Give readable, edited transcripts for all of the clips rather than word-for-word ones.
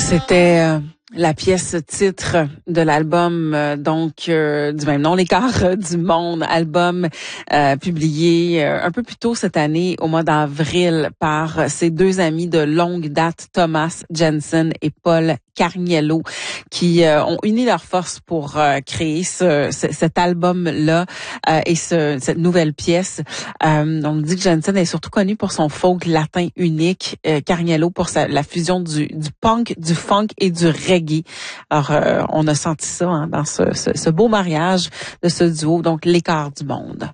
C'était la pièce titre de l'album du même nom, L'écart du monde, album publié un peu plus tôt cette année, au mois d'avril, par ses deux amis de longue date, Thomas Jensen et Paul Carniello, qui ont uni leurs forces pour créer cet album-là et cette nouvelle pièce. On dit que Jensen est surtout connu pour son folk latin unique, Carniello pour la fusion du punk, du funk et du reggae. Alors, on a senti ça dans ce beau mariage de ce duo, donc l'écart du monde.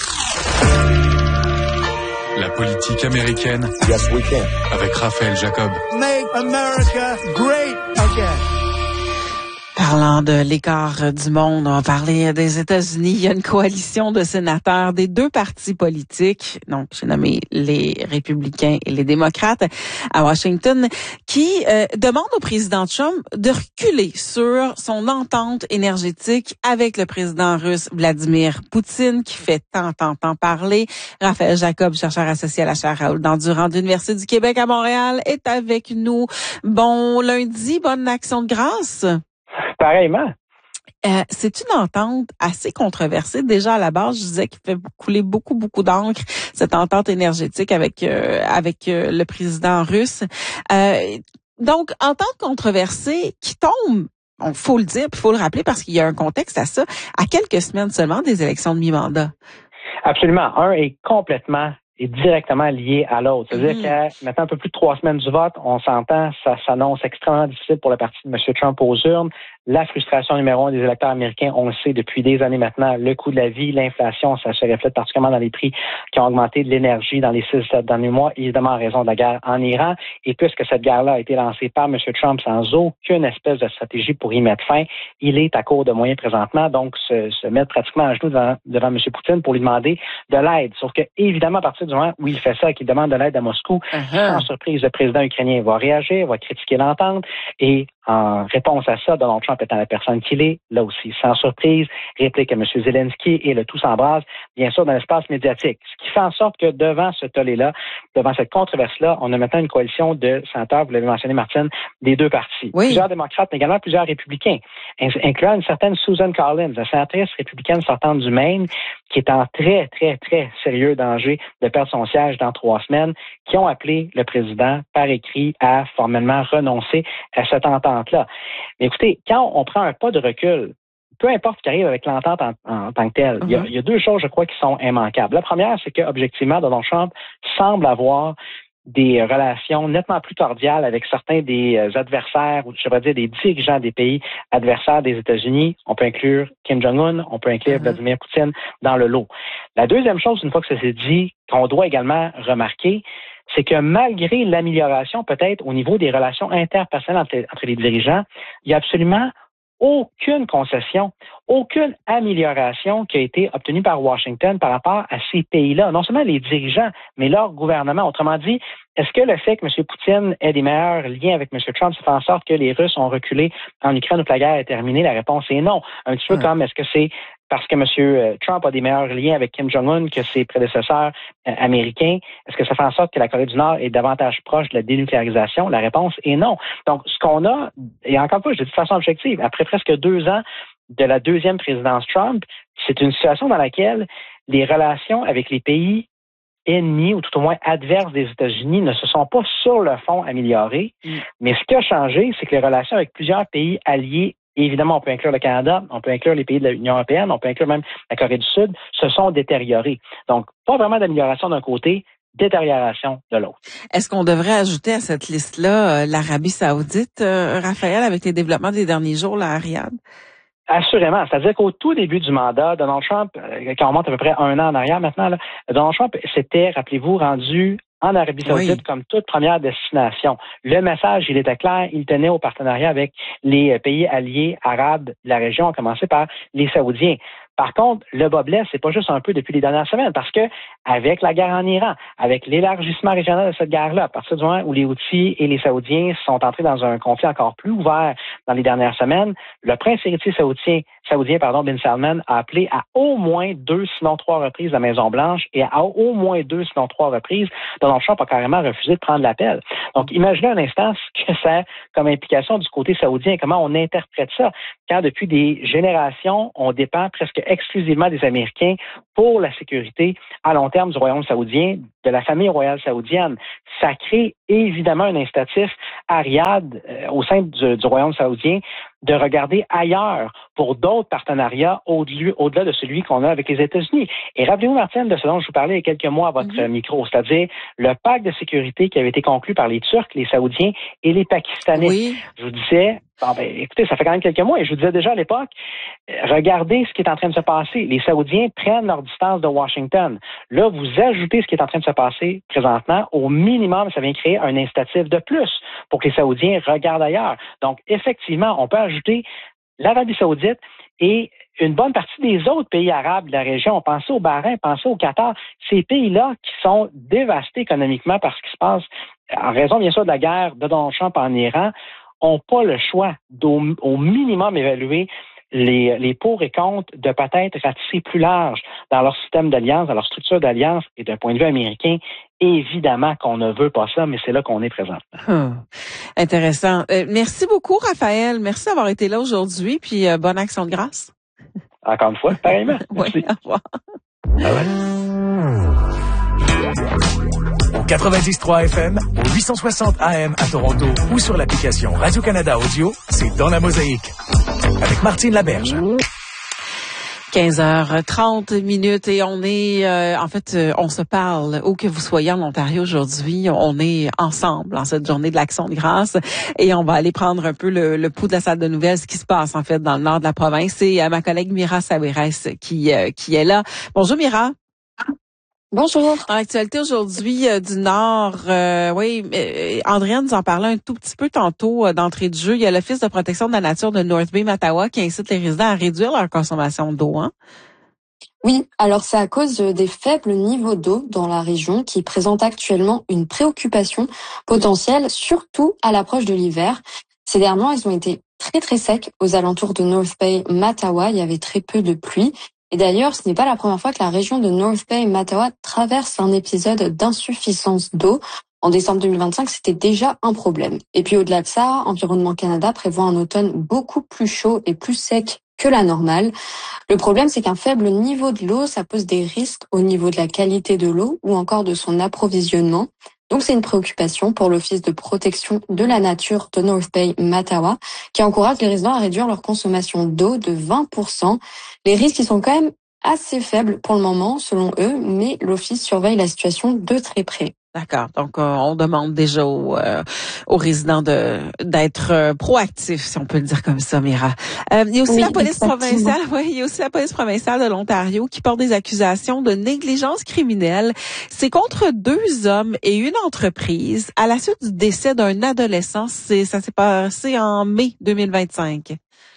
La politique américaine. Yes, we can. Avec Raphaël Jacob. Make America great again. Parlant de l'écart du monde, on va parler des États-Unis. Il y a une coalition de sénateurs des deux partis politiques, donc j'ai nommé les républicains et les démocrates à Washington, qui demandent au président Trump de reculer sur son entente énergétique avec le président russe Vladimir Poutine, qui fait tant parler. Raphaël Jacob, chercheur associé à la chaire Raoul-Dandurand de l'Université du Québec à Montréal, est avec nous. Bon lundi, bonne action de grâce. Pareillement. C'est une entente assez controversée. Déjà, à la base, je disais qu'il fait couler beaucoup d'encre, cette entente énergétique avec le président russe. Donc, entente controversée qui tombe, il faut le dire, puis il faut le rappeler parce qu'il y a un contexte à ça, à quelques semaines seulement des élections de mi-mandat. Absolument. Un est complètement et directement lié à l'autre. C'est-à-dire qu'à maintenant un peu plus de 3 semaines du vote, on s'entend, ça s'annonce extrêmement difficile pour le parti de M. Trump aux urnes. La frustration numéro 1 des électeurs américains, on le sait depuis des années maintenant, le coût de la vie, l'inflation, ça se reflète particulièrement dans les prix qui ont augmenté de l'énergie dans les 6-7 derniers mois, évidemment en raison de la guerre en Iran. Et puisque cette guerre-là a été lancée par M. Trump sans aucune espèce de stratégie pour y mettre fin, il est à court de moyens présentement, donc se mettre pratiquement à genoux devant M. Poutine pour lui demander de l'aide. Sauf que, évidemment, à partir du moment où il fait ça, qu'il demande de l'aide à Moscou, sans surprise, le président ukrainien va réagir, va critiquer l'entente et en réponse à ça, Donald Trump étant la personne qu'il est, là aussi, sans surprise, réplique à M. Zelensky et le tout s'embrase, bien sûr, dans l'espace médiatique. Ce qui fait en sorte que devant ce tollé-là, devant cette controverse-là, on a maintenant une coalition de sénateurs, vous l'avez mentionné, Martine, des deux partis. Oui. Plusieurs démocrates, mais également plusieurs républicains, incluant une certaine Susan Collins, la sénatrice républicaine sortante du Maine, qui est en très sérieux danger de perdre son siège dans 3 semaines, qui ont appelé le président par écrit à formellement renoncer à cette entente-là. Mais écoutez, quand on prend un pas de recul, peu importe ce qui arrive avec l'entente en tant que telle, il y a 2 choses, je crois, qui sont immanquables. La première, c'est que objectivement, Donald Trump semble avoir des relations nettement plus cordiales avec certains des adversaires, ou je devrais dire des dirigeants des pays adversaires des États-Unis. On peut inclure Kim Jong-un, on peut inclure Vladimir Poutine dans le lot. La deuxième chose, une fois que ça s'est dit, qu'on doit également remarquer, c'est que malgré l'amélioration peut-être au niveau des relations interpersonnelles entre les dirigeants, il y a absolument aucune concession, aucune amélioration qui a été obtenue par Washington par rapport à ces pays-là. Non seulement les dirigeants, mais leur gouvernement. Autrement dit, est-ce que le fait que M. Poutine ait des meilleurs liens avec M. Trump, ça fait en sorte que les Russes ont reculé en Ukraine ou que la guerre est terminée? La réponse est non. Un petit peu comme est-ce que c'est parce que M. Trump a des meilleurs liens avec Kim Jong-un que ses prédécesseurs américains? Est-ce que ça fait en sorte que la Corée du Nord est davantage proche de la dénucléarisation? La réponse est non. Donc, ce qu'on a, et encore une fois, je dis de façon objective, après presque 2 ans de la deuxième présidence Trump, c'est une situation dans laquelle les relations avec les pays ennemis ou tout au moins adverses des États-Unis ne se sont pas sur le fond améliorées. Mais ce qui a changé, c'est que les relations avec plusieurs pays alliés, évidemment, on peut inclure le Canada, on peut inclure les pays de l'Union européenne, on peut inclure même la Corée du Sud, se sont détériorées. Donc, pas vraiment d'amélioration d'un côté, détérioration de l'autre. Est-ce qu'on devrait ajouter à cette liste-là l'Arabie saoudite, Raphaël, avec les développements des derniers jours là, à Riyad? Assurément. C'est-à-dire qu'au tout début du mandat, Donald Trump, quand on remonte à peu près 1 an en arrière maintenant, là, Donald Trump s'était, rappelez-vous, rendu en Arabie saoudite comme toute première destination. Le message, il était clair, il tenait au partenariat avec les pays alliés arabes de la région, à commencer par les Saoudiens. Par contre, le bas blesse, c'est pas juste un peu depuis les dernières semaines, parce que avec la guerre en Iran, avec l'élargissement régional de cette guerre-là, à partir du moment où les Houthis et les Saoudiens sont entrés dans un conflit encore plus ouvert dans les dernières semaines, le prince héritier saoudien, Bin Salman, a appelé à au moins 2, sinon 3 reprises la Maison-Blanche et à au moins 2, sinon 3 reprises, Donald Trump a carrément refusé de prendre l'appel. Donc, imaginez un instant ce que ça a comme implication du côté saoudien, comment on interprète ça, quand depuis des générations, on dépend presque exclusivement des Américains pour la sécurité à long terme du royaume saoudien, de la famille royale saoudienne. Ça crée évidemment un incitatif à Riyad, au sein du royaume saoudien, de regarder ailleurs pour d'autres partenariats au-delà de celui qu'on a avec les États-Unis. Et rappelez-vous, Martine, de ce dont je vous parlais il y a quelques mois à votre micro, c'est-à-dire le pacte de sécurité qui avait été conclu par les Turcs, les Saoudiens et les Pakistanais. Oui. Je vous disais, écoutez, ça fait quand même quelques mois, et je vous disais déjà à l'époque, regardez ce qui est en train de se passer. Les Saoudiens prennent leur distance de Washington. Là, vous ajoutez ce qui est en train de se passer présentement, au minimum, ça vient créer un incitatif de plus pour que les Saoudiens regardent ailleurs. Donc, effectivement, on peut ajouter l'Arabie saoudite et une bonne partie des autres pays arabes de la région. Pensez au Bahreïn, pensez au Qatar. Ces pays-là qui sont dévastés économiquement par ce qui se passe, en raison bien sûr de la guerre de Donald Trump en Iran, n'ont pas le choix d'au minimum évaluer les pour et contre de peut-être ratisser plus large dans leur système d'alliance, dans leur structure d'alliance, et d'un point de vue américain, évidemment qu'on ne veut pas ça, mais c'est là qu'on est présent. Intéressant. Merci beaucoup, Raphaël. Merci d'avoir été là aujourd'hui, puis bonne action de grâce. Encore une fois, pareillement. Oui, au revoir. Au 90.3 FM, au 860 AM à Toronto ou sur l'application Radio-Canada Audio, c'est Dans la Mosaïque. Avec Martine Laberge. 15h30 et on est, on se parle où que vous soyez en Ontario aujourd'hui. On est ensemble en cette journée de l'Action de grâce et on va aller prendre un peu le pouls de la salle de nouvelles, ce qui se passe en fait dans le nord de la province. C'est ma collègue Mira Saouirès qui est là. Bonjour Mira. Bonjour. Dans l'actualité aujourd'hui du Nord, Andréane nous en parlait un tout petit peu tantôt d'entrée de jeu. Il y a l'Office de protection de la nature de North Bay, Mattawa, qui incite les résidents à réduire leur consommation d'eau. Hein? Oui, alors c'est à cause des faibles niveaux d'eau dans la région qui présente actuellement une préoccupation potentielle, surtout à l'approche de l'hiver. Ces derniers mois, ils ont été très très secs aux alentours de North Bay, Mattawa. Il y avait très peu de pluie. Et d'ailleurs, ce n'est pas la première fois que la région de North Bay, Mattawa, traverse un épisode d'insuffisance d'eau. En décembre 2025, c'était déjà un problème. Et puis au-delà de ça, Environnement Canada prévoit un automne beaucoup plus chaud et plus sec que la normale. Le problème, c'est qu'un faible niveau de l'eau, ça pose des risques au niveau de la qualité de l'eau ou encore de son approvisionnement. Donc c'est une préoccupation pour l'Office de protection de la nature de North Bay, Mattawa, qui encourage les résidents à réduire leur consommation d'eau de 20%. Les risques, ils sont quand même assez faibles pour le moment, selon eux, mais l'Office surveille la situation de très près. D'accord. Donc, on demande déjà aux résidents d'être proactifs, si on peut le dire comme ça, Mira. Il y a aussi la police provinciale, il y a aussi la police provinciale de l'Ontario qui porte des accusations de négligence criminelle. C'est contre 2 hommes et une entreprise à la suite du décès d'un adolescent. Ça s'est passé en mai 2025.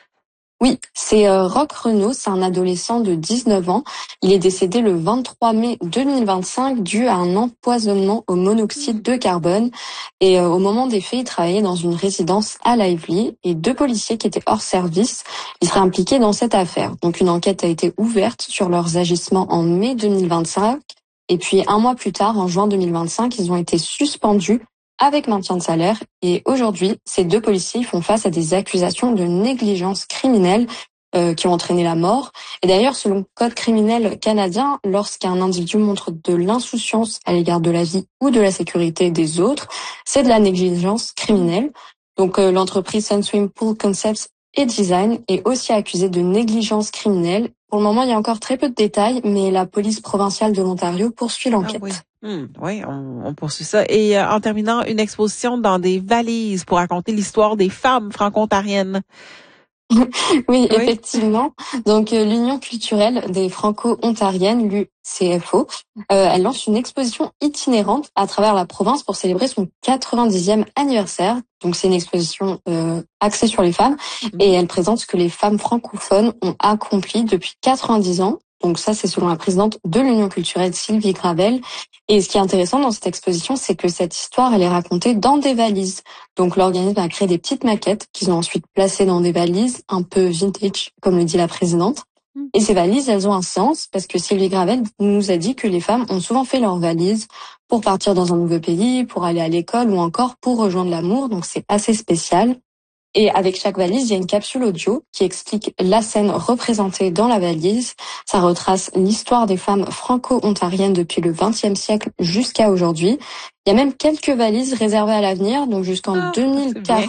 Oui, c'est Roch Renaud, c'est un adolescent de 19 ans. Il est décédé le 23 mai 2025 dû à un empoisonnement au monoxyde de carbone. Et au moment des faits, il travaillait dans une résidence à Lively et 2 policiers qui étaient hors service, ils seraient impliqués dans cette affaire. Donc une enquête a été ouverte sur leurs agissements en mai 2025. Et puis 1 mois plus tard, en juin 2025, ils ont été suspendus avec maintien de salaire. Et aujourd'hui, ces 2 policiers font face à des accusations de négligence criminelle qui ont entraîné la mort. Et d'ailleurs, selon le Code criminel canadien, lorsqu'un individu montre de l'insouciance à l'égard de la vie ou de la sécurité des autres, c'est de la négligence criminelle. Donc l'entreprise Sun Swimming Pool Concepts et Design est aussi accusée de négligence criminelle. Pour le moment, il y a encore très peu de détails, mais la police provinciale de l'Ontario poursuit l'enquête. Ah oui. Oui, on poursuit ça. Et en terminant, une exposition dans des valises pour raconter l'histoire des femmes franco-ontariennes. Oui, effectivement. Donc, l'Union culturelle des franco-ontariennes, l'UCFO, elle lance une exposition itinérante à travers la province pour célébrer son 90e anniversaire. Donc, c'est une exposition axée sur les femmes et elle présente ce que les femmes francophones ont accompli depuis 90 ans. Donc ça, c'est selon la présidente de l'Union culturelle, Sylvie Gravel. Et ce qui est intéressant dans cette exposition, c'est que cette histoire, elle est racontée dans des valises. Donc l'organisme a créé des petites maquettes qu'ils ont ensuite placées dans des valises un peu vintage, comme le dit la présidente. Et ces valises, elles ont un sens parce que Sylvie Gravel nous a dit que les femmes ont souvent fait leurs valises pour partir dans un nouveau pays, pour aller à l'école ou encore pour rejoindre l'amour. Donc c'est assez spécial. Et avec chaque valise, il y a une capsule audio qui explique la scène représentée dans la valise. Ça retrace l'histoire des femmes franco-ontariennes depuis le XXe siècle jusqu'à aujourd'hui. Il y a même quelques valises réservées à l'avenir, donc jusqu'en 2040.